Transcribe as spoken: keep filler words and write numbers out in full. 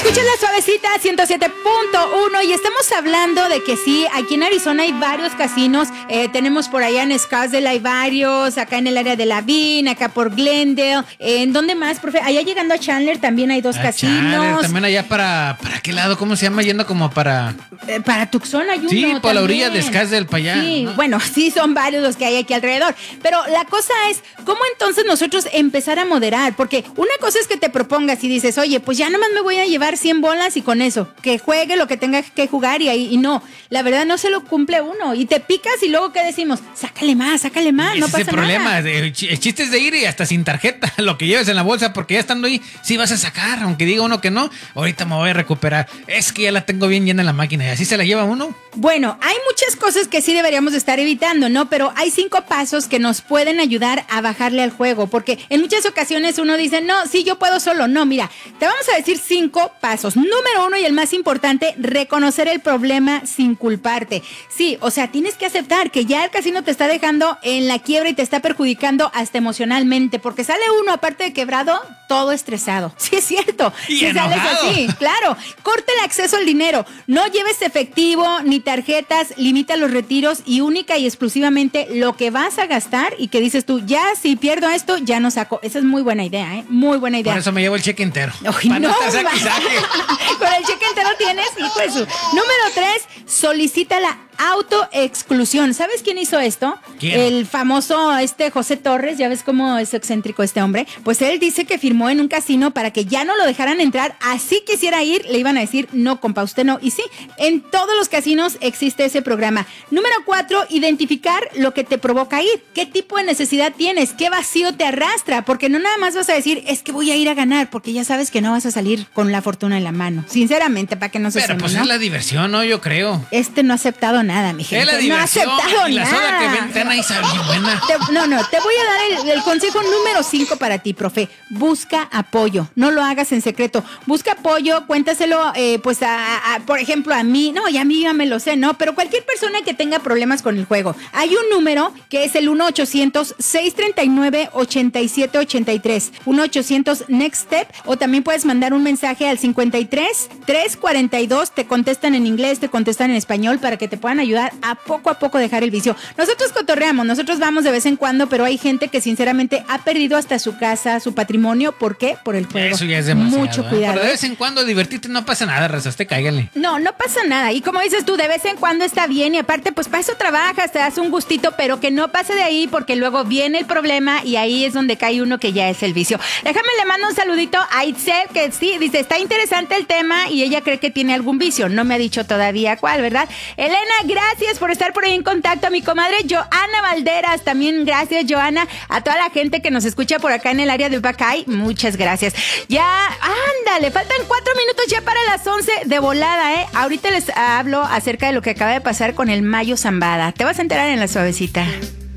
Escuchas La Suavecita ciento siete punto uno y estamos hablando de que sí, aquí en Arizona hay varios casinos. Eh, tenemos por allá en Scottsdale hay varios, acá en el área de Lavin, acá por Glendale. Eh, ¿En dónde más, profe? Allá llegando a Chandler también hay dos a casinos. Chandler, también allá para, ¿para qué lado? ¿Cómo se llama? Yendo como para... Eh, para Tucson hay uno. Sí, por también. la orilla de Scottsdale para allá. Sí, ¿no? bueno, sí son varios los que hay aquí alrededor. Pero la cosa es, ¿cómo entonces nosotros empezar a moderar? Porque una cosa es que te propongas y dices, oye, pues ya nomás me voy a llevar cien bolas y con eso, que juegue lo que tenga que jugar y ahí, y no, la verdad no se lo cumple uno. Y te picas y luego ¿qué decimos? Sácale más, sácale más, no pasa ese problema, nada. el chiste es de ir y hasta sin tarjeta, lo que lleves en la bolsa, porque ya estando ahí, sí vas a sacar, aunque diga uno que no, ahorita me voy a recuperar. Es que ya la tengo bien llena en la máquina y así se la lleva uno. Bueno, hay muchas cosas que sí deberíamos de estar evitando, ¿no? Pero hay cinco pasos que nos pueden ayudar a bajarle al juego, porque en muchas ocasiones uno dice, no, sí, yo puedo solo. No, mira, te vamos a decir cinco pasos. Número uno y el más importante, reconocer el problema sin culparte. Sí, o sea, tienes que aceptar que ya el casino te está dejando en la quiebra y te está perjudicando hasta emocionalmente, porque sale uno, aparte de quebrado, todo estresado. Sí, es cierto. Y si enojado. sales así, claro. Corta el acceso al dinero. No lleves efectivo ni tarjetas, limita los retiros y única y exclusivamente lo que vas a gastar y que dices tú, ya si pierdo esto, ya no saco. Esa es muy buena idea, ¿eh? Muy buena idea. Por eso me llevo el cheque entero. Ay, para no, no estar saque y saque. Con el cheque entero tienes, hijo de su. Número tres, solicita la autoexclusión. ¿Sabes quién hizo esto? ¿Quién? El famoso este José Torres, ya ves cómo es excéntrico este hombre. Pues él dice que firmó en un casino para que ya no lo dejaran entrar, así quisiera ir, le iban a decir, no, compa, usted no. Y sí, en todos los casinos existe ese programa. Número cuatro, identificar lo que te provoca ir. ¿Qué tipo de necesidad tienes? ¿Qué vacío te arrastra? Porque no nada más vas a decir, es que voy a ir a ganar, porque ya sabes que no vas a salir con la fortuna en la mano. Sinceramente, para que no se Pero suene, pues ¿no? es la diversión, ¿no? Yo creo. Este no ha aceptado nada, mi gente. Es la no ha diversión. aceptado y la soda nada. que venden ahí sabe bien buena. Te- no, no, te voy a dar el, el consejo número cinco para ti, profe. Busca apoyo, no lo hagas en secreto. Busca apoyo, cuéntaselo, eh, pues, a, a- por ejemplo, a mí. No, ya a mí ya me lo sé, ¿no? Pero cualquier persona que tenga problemas con el juego. Hay un número que es el uno ochocientos seiscientos treinta y nueve ochenta y siete ochenta y tres. uno ochocientos Next Step. O también puedes mandar un mensaje al cincuenta y tres trescientos cuarenta y dos. Te contestan en inglés, te contestan en español para que te puedan ayudar a poco a poco dejar el vicio. Nosotros cotorreamos, nosotros vamos de vez en cuando, pero hay gente que sinceramente ha perdido hasta su casa, su patrimonio. ¿Por qué? Por el juego. Eso ya es demasiado. Mucho ¿eh? cuidado. Pero de vez en cuando divertirte no pasa nada, rezaste, cáigale. No, no pasa nada. Y como dices tú, de vez en cuando está bien y aparte, pues para eso trabajas, te das un gustito, pero que no pase de ahí porque luego viene el problema y ahí es donde cae uno que ya es el vicio. Déjame le mando un saludito a Itzel, que sí, dice, está interesante el tema y ella cree que tiene algún vicio. No me ha dicho todavía cuál, ¿verdad? Elena, gracias por estar por ahí en contacto. A mi comadre Joana Valderas, también gracias, Joana. A toda la gente que nos escucha por acá en el área de Bacay, muchas gracias. Ya, ándale, faltan cuatro minutos ya para las once de volada, ¿eh? Ahorita les hablo acerca de lo que acaba de pasar con el Mayo Zambada. Te vas a enterar en La Suavecita.